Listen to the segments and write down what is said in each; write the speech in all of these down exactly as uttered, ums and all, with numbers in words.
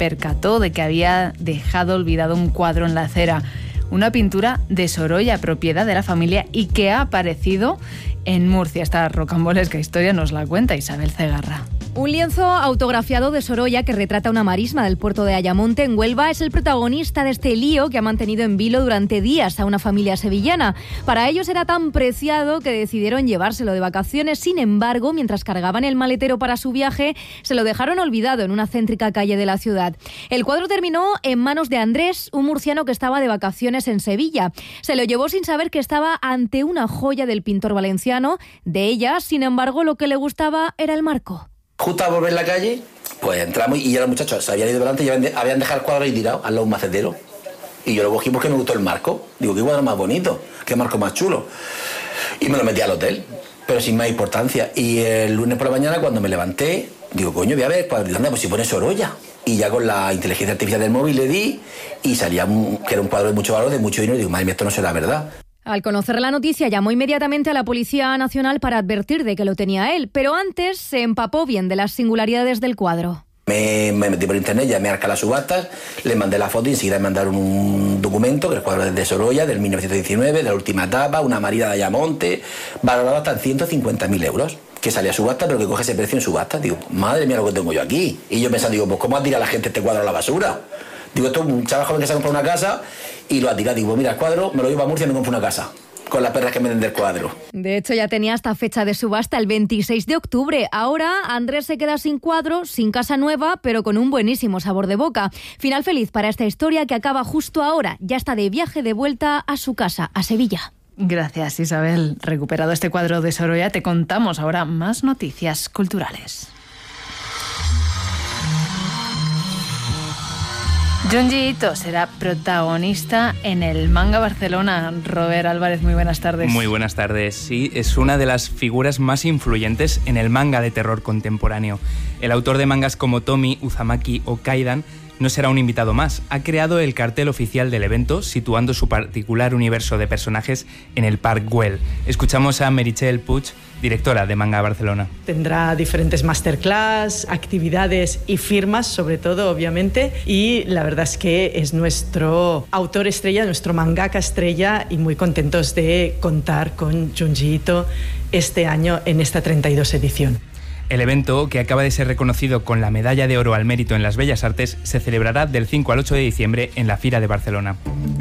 percató de que había dejado olvidado un cuadro en la acera. Una pintura de Sorolla, propiedad de la familia y que ha aparecido en Murcia. Esta rocambolesca historia nos la cuenta Isabel Cegarra. Un lienzo autografiado de Sorolla que retrata una marisma del puerto de Ayamonte, en Huelva, es el protagonista de este lío que ha mantenido en vilo durante días a una familia sevillana. Para ellos era tan preciado que decidieron llevárselo de vacaciones. Sin embargo, mientras cargaban el maletero para su viaje, se lo dejaron olvidado en una céntrica calle de la ciudad. El cuadro terminó en manos de Andrés, un murciano que estaba de vacaciones en Sevilla. Se lo llevó sin saber que estaba ante una joya del pintor valenciano. De ella, sin embargo, lo que le gustaba era el marco. Justo al volver la calle, pues entramos y ya los muchachos se habían ido delante y habían dejado el cuadro ahí tirado, al lado de un macetero. Y yo lo cogí porque me gustó el marco. Digo, qué cuadro más bonito, qué marco más chulo. Y me lo metí al hotel, pero sin más importancia. Y el lunes por la mañana, cuando me levanté, digo, coño, voy a ver, pues, anda, pues si pone Sorolla. Y ya con la inteligencia artificial del móvil le di y salía un, que era un cuadro de mucho valor, de mucho dinero. Y digo, madre mía, esto no será verdad. Al conocer la noticia, llamó inmediatamente a la Policía Nacional para advertir de que lo tenía él, pero antes se empapó bien de las singularidades del cuadro. Me, me metí por internet, llamé a las subastas, les mandé la foto y enseguida me mandaron un documento, que el cuadro es de Sorolla, del mil novecientos diecinueve, de la última etapa, una marida de Ayamonte, valorado hasta en ciento cincuenta mil euros. Que salía a subasta, pero que coge ese precio en subasta. Digo, madre mía lo que tengo yo aquí. Y yo pensando, digo, pues ¿cómo ha tirado la gente este cuadro a la basura? Digo, esto es un chaval joven que se ha comprado una casa y lo ha tirado. Digo, mira, el cuadro me lo llevo a Murcia y me compro una casa. Con las perras que me den del cuadro. De hecho, ya tenía esta fecha de subasta, el veintiséis de octubre. Ahora Andrés se queda sin cuadro, sin casa nueva, pero con un buenísimo sabor de boca. Final feliz para esta historia que acaba justo ahora. Ya está de viaje de vuelta a su casa, a Sevilla. Gracias, Isabel. Recuperado este cuadro de Sorolla, te contamos ahora más noticias culturales. Junji Ito será protagonista en el Manga Barcelona. Robert Álvarez, muy buenas tardes. Muy buenas tardes. Sí, es una de las figuras más influyentes en el manga de terror contemporáneo. El autor de mangas como Tomi, Uzumaki o Kaidan no será un invitado más. Ha creado el cartel oficial del evento, situando su particular universo de personajes en el Park Güell. Escuchamos a Meritxell Puig, directora de Manga Barcelona. Tendrá diferentes masterclass, actividades y firmas, sobre todo, obviamente, y la verdad es que es nuestro autor estrella, nuestro mangaka estrella, y muy contentos de contar con Junji Ito este año en esta treinta y dos edición. El evento, que acaba de ser reconocido con la Medalla de Oro al Mérito en las Bellas Artes, se celebrará del cinco al ocho de diciembre en la Fira de Barcelona.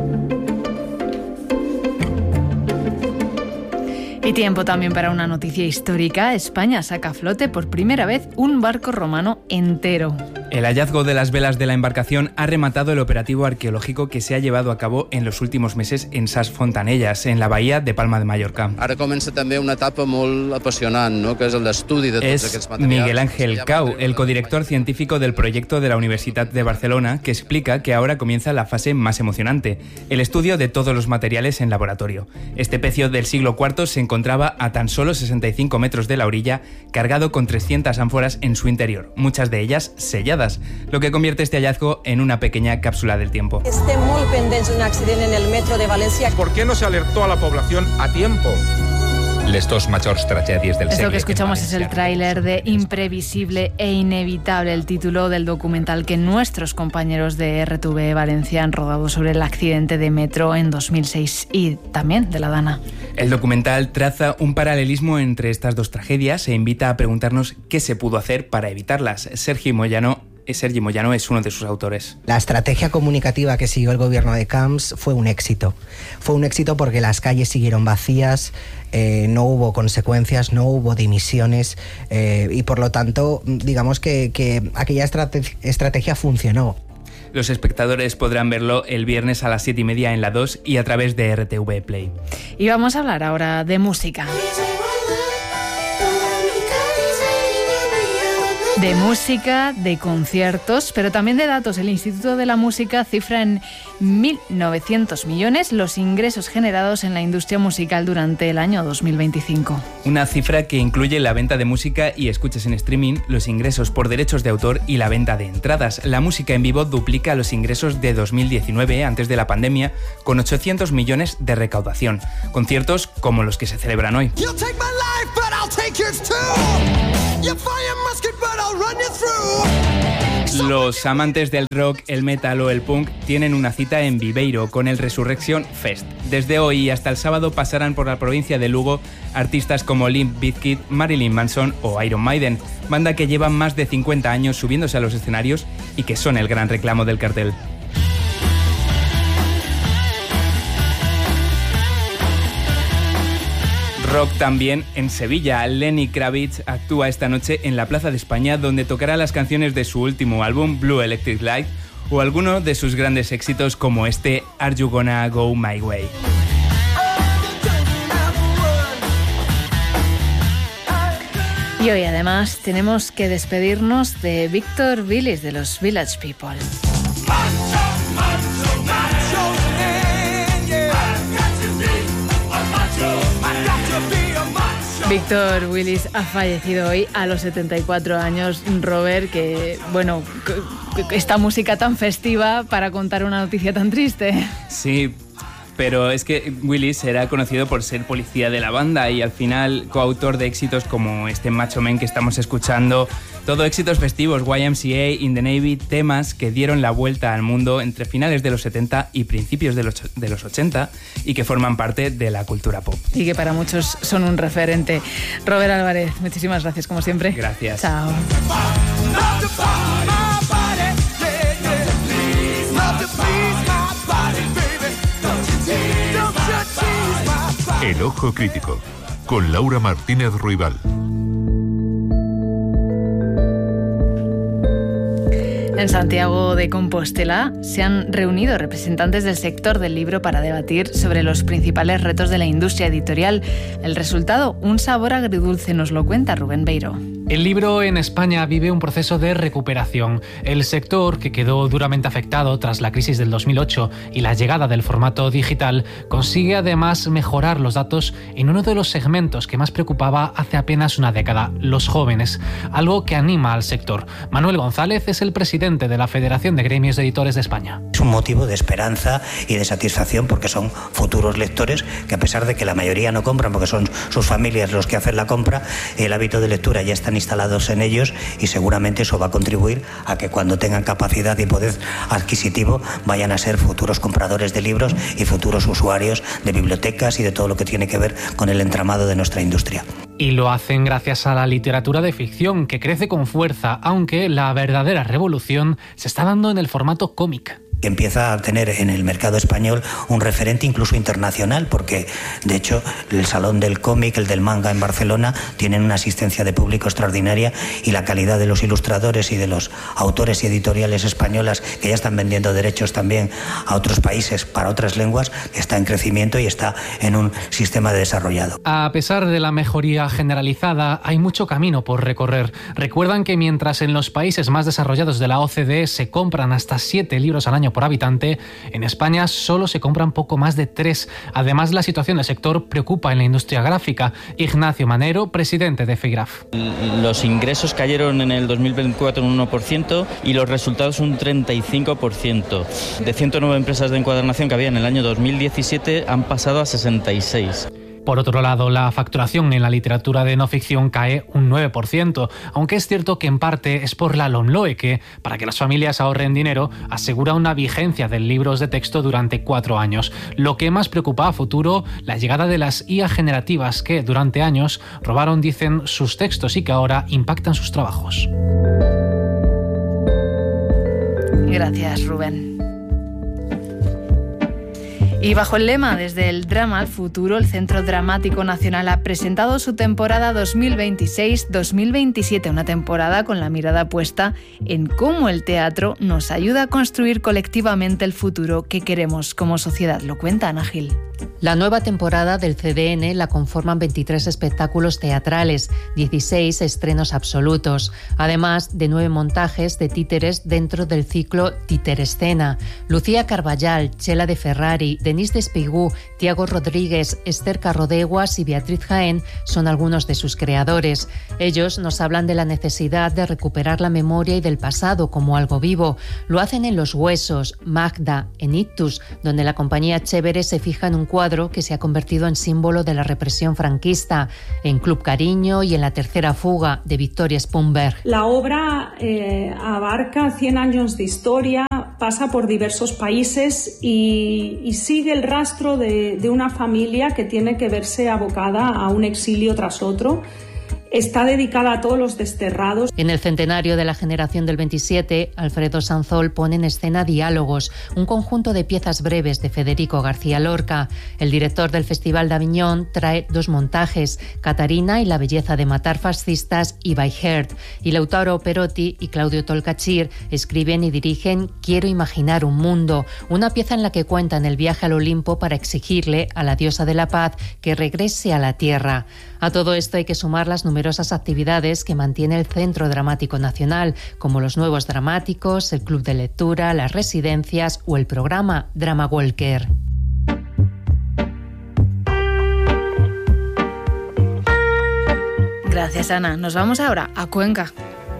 Y tiempo también para una noticia histórica. España saca a flote por primera vez un barco romano entero. El hallazgo de las velas de la embarcación ha rematado el operativo arqueológico que se ha llevado a cabo en los últimos meses en Sas Fontanelles, en la bahía de Palma de Mallorca. Ara comença també una etapa molt apassionant, no? Que és l'estudi de tots es aquests materials. Miguel Ángel Cau, el codirector científico del proyecto de la Universidad de Barcelona, que explica que ahora comienza la fase más emocionante, el estudio de todos los materiales en laboratorio. Este pecio del siglo cuarto se encontraba a tan solo sesenta y cinco metros de la orilla, cargado con trescientas ánforas en su interior, muchas de ellas selladas, lo que convierte este hallazgo en una pequeña cápsula del tiempo. Estem molt pendents d'un accident en el metro de València. ¿Por qué no se alertó a la población a tiempo? Les dos mayores tragedias del Esto segle. que escuchamos es el tráiler de Imprevisible e Inevitable, el título del documental que nuestros compañeros de R T V Valencia han rodado sobre el accidente de metro en dos mil seis y también de la Dana. El documental traza un paralelismo entre estas dos tragedias e invita a preguntarnos qué se pudo hacer para evitarlas. Sergi Moyano Sergi Moyano es uno de sus autores. La estrategia comunicativa que siguió el gobierno de Camps fue un éxito. Fue un éxito porque las calles siguieron vacías, eh, no hubo consecuencias, no hubo dimisiones eh, y por lo tanto, digamos que, que aquella estrate- estrategia funcionó. Los espectadores podrán verlo el viernes a las siete y media en la dos y a través de R T V Play. Y vamos a hablar ahora de música. De música, de conciertos, pero también de datos. El Instituto de la Música cifra en mil novecientos millones los ingresos generados en la industria musical durante el año dos mil veinticinco. Una cifra que incluye la venta de música y escuchas en streaming, los ingresos por derechos de autor y la venta de entradas. La música en vivo duplica los ingresos de dos mil diecinueve, antes de la pandemia, con ochocientos millones de recaudación. Conciertos como los que se celebran hoy. I'll take yours too. You fire musket, but I'll run you through. Los amantes del rock, el metal o el punk tienen una cita en Viveiro con el Resurrection Fest. Desde hoy y hasta el sábado pasarán por la provincia de Lugo artistas como Limp Bizkit, Marilyn Manson o Iron Maiden, banda que llevan más de cincuenta años subiéndose a los escenarios y que son el gran reclamo del cartel. Rock también en Sevilla. Lenny Kravitz actúa esta noche en la Plaza de España, donde tocará las canciones de su último álbum, Blue Electric Light, o alguno de sus grandes éxitos como este Are You Gonna Go My Way. Y hoy además tenemos que despedirnos de Víctor Willis de los Village People. Víctor Willis ha fallecido hoy a los setenta y cuatro años. Robert, que bueno, esta música tan festiva para contar una noticia tan triste. Sí, pero es que Willis era conocido por ser policía de la banda y al final coautor de éxitos como este Macho Man que estamos escuchando, todo éxitos festivos, Y M C A, In the Navy, temas que dieron la vuelta al mundo entre finales de los setenta y principios de los, de los ochenta y que forman parte de la cultura pop. Y que para muchos son un referente. Robert Álvarez, muchísimas gracias como siempre. Gracias. Chao. El Ojo Crítico, con Laura Martínez Ruibal. En Santiago de Compostela se han reunido representantes del sector del libro para debatir sobre los principales retos de la industria editorial. El resultado, un sabor agridulce, nos lo cuenta Rubén Beiro. El libro en España vive un proceso de recuperación. El sector, que quedó duramente afectado tras la crisis del dos mil ocho y la llegada del formato digital, consigue además mejorar los datos en uno de los segmentos que más preocupaba hace apenas una década, los jóvenes, algo que anima al sector. Manuel González es el presidente de la Federación de Gremios de Editores de España. Es un motivo de esperanza y de satisfacción porque son futuros lectores que, a pesar de que la mayoría no compran porque son sus familias los que hacen la compra, el hábito de lectura ya están instalados en ellos y seguramente eso va a contribuir a que cuando tengan capacidad y poder adquisitivo vayan a ser futuros compradores de libros y futuros usuarios de bibliotecas y de todo lo que tiene que ver con el entramado de nuestra industria. Y lo hacen gracias a la literatura de ficción, que crece con fuerza, aunque la verdadera revolución se está dando en el formato cómic. Que empieza a tener en el mercado español un referente incluso internacional, porque de hecho el Salón del Cómic, el del Manga en Barcelona, tienen una asistencia de público extraordinaria y la calidad de los ilustradores y de los autores y editoriales españolas que ya están vendiendo derechos también a otros países para otras lenguas está en crecimiento y está en un sistema desarrollado. A pesar de la mejoría generalizada, hay mucho camino por recorrer. Recuerdan que mientras en los países más desarrollados de la O C D E se compran hasta siete libros al año por habitante, en España solo se compran poco más de tres. Además, la situación del sector preocupa en la industria gráfica. Ignacio Manero, presidente de FEIGRAF. Los ingresos cayeron en el dos mil veinticuatro un uno por ciento y los resultados un treinta y cinco por ciento. De ciento nueve empresas de encuadernación que había en el año dos mil diecisiete han pasado a sesenta y seis. Por otro lado, la facturación en la literatura de no ficción cae un nueve por ciento, aunque es cierto que en parte es por la LOMLOE que, para que las familias ahorren dinero, asegura una vigencia de libros de texto durante cuatro años. Lo que más preocupa a futuro, la llegada de las I A generativas que, durante años, robaron, dicen, sus textos y que ahora impactan sus trabajos. Gracias, Rubén. Y bajo el lema Desde el drama al futuro, el Centro Dramático Nacional ha presentado su temporada dos mil veintiséis dos mil veintisiete, una temporada con la mirada puesta en cómo el teatro nos ayuda a construir colectivamente el futuro que queremos como sociedad. Lo cuenta Ana Gil. La nueva temporada del C D N la conforman veintitrés espectáculos teatrales, dieciséis estrenos absolutos, además de nueve montajes de títeres dentro del ciclo Títerescena. Lucía Carballal, Chela de Ferrari, Denise Despigú, Tiago Rodríguez, Esther Carrodeguas y Beatriz Jaén son algunos de sus creadores. Ellos nos hablan de la necesidad de recuperar la memoria y del pasado como algo vivo. Lo hacen en Los Huesos, Magda, en Ictus, donde la compañía Chévere se fija en un cuadro cuadro que se ha convertido en símbolo de la represión franquista, en Club Cariño y en La tercera fuga de Victoria Spunberg. La obra eh, abarca cien años de historia, pasa por diversos países y, y sigue el rastro de, de una familia que tiene que verse abocada a un exilio tras otro. Está dedicada a todos los desterrados. En el centenario de la generación del veintisiete, Alfredo Sanzol pone en escena Diálogos, un conjunto de piezas breves de Federico García Lorca. El director del Festival de Aviñón trae dos montajes, Catarina y la belleza de matar fascistas y By Heart. Y Lautaro Perotti y Claudio Tolcachir escriben y dirigen Quiero imaginar un mundo, una pieza en la que cuentan el viaje al Olimpo para exigirle a la diosa de la paz que regrese a la tierra. A todo esto hay que sumar las numerosas actividades que mantiene el Centro Dramático Nacional, como los nuevos dramáticos, el club de lectura, las residencias o el programa Drama Walker. Gracias, Ana. Nos vamos ahora a Cuenca.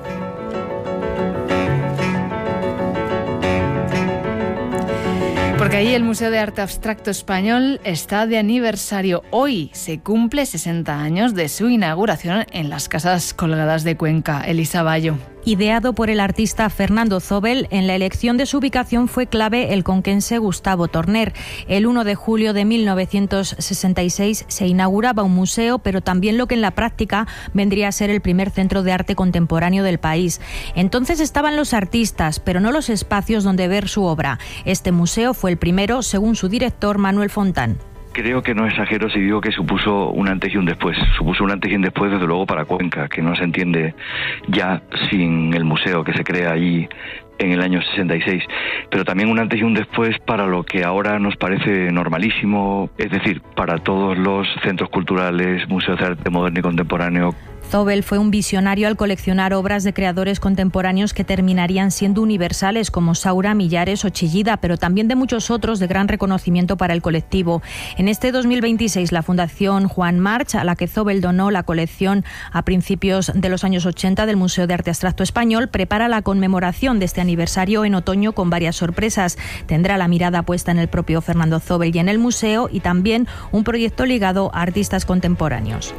Porque ahí el Museo de Arte Abstracto Español está de aniversario. Hoy se cumple sesenta años de su inauguración en las Casas Colgadas de Cuenca. Elisa Bayo. Ideado por el artista Fernando Zobel, en la elección de su ubicación fue clave el conquense Gustavo Torner. El primero de julio de mil novecientos sesenta y seis se inauguraba un museo, pero también lo que en la práctica vendría a ser el primer centro de arte contemporáneo del país. Entonces estaban los artistas, pero no los espacios donde ver su obra. Este museo fue el primero, según su director Manuel Fontán. Creo que no exagero si digo que supuso un antes y un después. Supuso un antes y un después, desde luego, para Cuenca, que no se entiende ya sin el museo que se crea allí en el año sesenta y seis. Pero también un antes y un después para lo que ahora nos parece normalísimo, es decir, para todos los centros culturales, museos de arte moderno y contemporáneo. Zobel fue un visionario al coleccionar obras de creadores contemporáneos que terminarían siendo universales, como Saura, Millares o Chillida, pero también de muchos otros de gran reconocimiento para el colectivo. En este dos mil veintiséis, la Fundación Juan March, a la que Zobel donó la colección a principios de los años ochenta del Museo de Arte Abstracto Español, prepara la conmemoración de este aniversario en otoño con varias sorpresas. Tendrá la mirada puesta en el propio Fernando Zobel y en el museo, y también un proyecto ligado a artistas contemporáneos.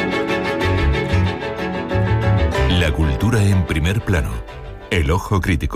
La cultura en primer plano. El ojo crítico.